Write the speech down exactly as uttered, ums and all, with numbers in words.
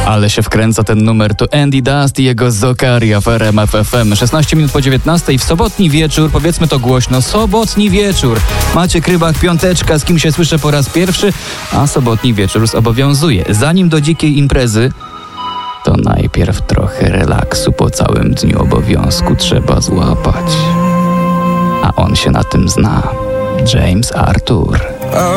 Ale się wkręca ten numer, to Andy Dust i jego Zokaria w R M F F M. szesnaście minut po dziewiętnastej w sobotni wieczór, powiedzmy to głośno, sobotni wieczór. Maciek Rybak, piąteczka, z kim się słyszę po raz pierwszy, a sobotni wieczór zobowiązuje. Zanim do dzikiej imprezy, to najpierw trochę relaksu po całym dniu obowiązku trzeba złapać. A on się na tym zna. James Arthur.